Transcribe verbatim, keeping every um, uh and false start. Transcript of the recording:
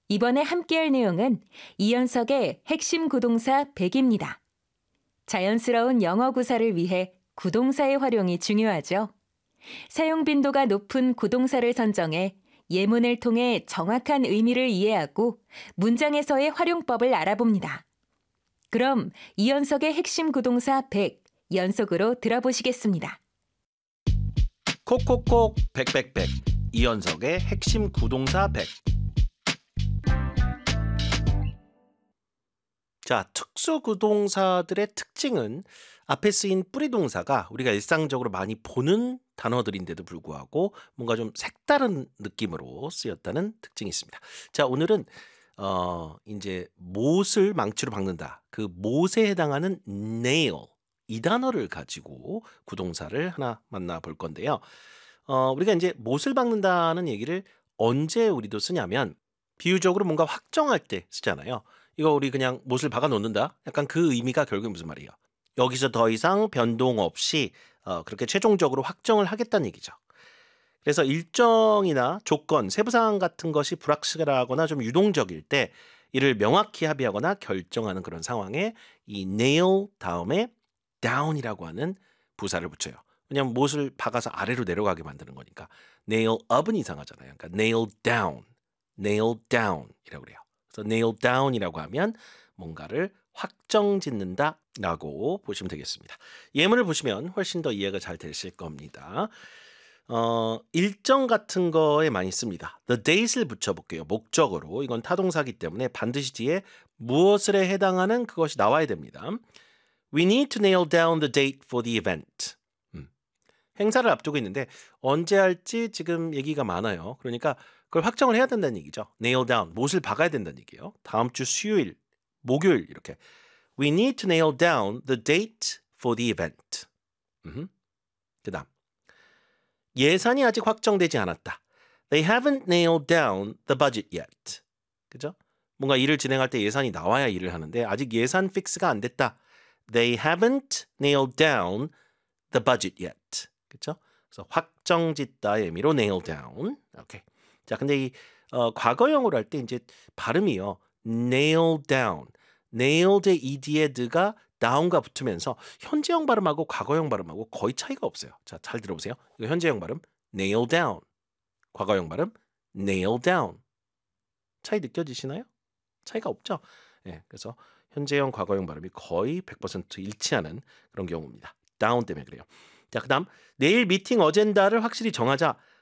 이번에 함께할 내용은 이연석의 핵심 구동사 백입니다. 자연스러운 영어 구사를 위해 구동사의 활용이 중요하죠. 사용 빈도가 높은 구동사를 선정해 예문을 통해 정확한 의미를 이해하고 문장에서의 활용법을 알아봅니다. 그럼 이연석의 핵심 구동사 백 연속으로 들어보시겠습니다. 콕콕콕 백백백 이연석의 핵심 구동사 백. 자, 특수구동사들의 특징은 앞에 쓰인 뿌리동사가 우리가 일상적으로 많이 보는 단어들인데도 불구하고 뭔가 좀 색다른 느낌으로 쓰였다는 특징이 있습니다. 자, 오늘은 어, 이제 못을 망치로 박는다. 그 못에 해당하는 nail 이 단어를 가지고 구동사를 하나 만나볼 건데요. 어, 우리가 이제 못을 박는다는 얘기를 언제 우리도 쓰냐면 비유적으로 뭔가 확정할 때 쓰잖아요. 이거 우리 그냥 못을 박아 놓는다. 약간 그 의미가 결국에 무슨 말이에요? 여기서 더 이상 변동 없이 어, 그렇게 최종적으로 확정을 하겠다는 얘기죠. 그래서 일정이나 조건, 세부사항 같은 것이 불확실하거나 좀 유동적일 때 이를 명확히 합의하거나 결정하는 그런 상황에 이 nail 다음에 down이라고 하는 부사를 붙여요. 왜냐하면 못을 박아서 아래로 내려가게 만드는 거니까. nail up은 이상하잖아요. 그러니까 nail down, nail down이라고 그래요. 그래서 nail down이라고 하면 뭔가를 확정짓는다라고 보시면 되겠습니다. 예문을 보시면 훨씬 더 이해가 잘 되실 겁니다. 어, 일정 같은 거에 많이 씁니다. the date을 붙여볼게요. 목적으로. 이건 타동사기 때문에 반드시 뒤에 무엇을 해당하는 그것이 나와야 됩니다. We need to nail down the date for the event. 음. 행사를 앞두고 있는데 언제 할지 지금 얘기가 많아요. 그러니까 그걸 확정을 해야 된다는 얘기죠. nail down, 못을 박아야 된다는 얘기예요. 다음 주 수요일, 목요일 이렇게. We need to nail down the date for the event. 음. 그 다음. 예산이 아직 확정되지 않았다. They haven't nailed down the budget yet. 그죠? 뭔가 일을 진행할 때 예산이 나와야 일을 하는데 아직 예산 픽스가 안 됐다. They haven't nailed down the budget yet. 그죠? 그래서 확정짓다의 의미로 nail down. 오케이. 자, 근데 이 어, 과거형으로 할 때 이제 발음이요. nail down. nailed의 ed에 드가 down과 붙으면서 현재형 발음하고 과거형 발음하고 거의 차이가 없어요. 자, 잘 들어보세요. 이거 현재형 발음 nail down. 과거형 발음 nail down. 차이 느껴지시나요? 차이가 없죠? 예, 그래서 현재형 과거형 발음이 거의 백 퍼센트 일치하는 그런 경우입니다. down 때문에 그래요. 자, 그다음 내일 미팅 어젠다를 확실히 정하자.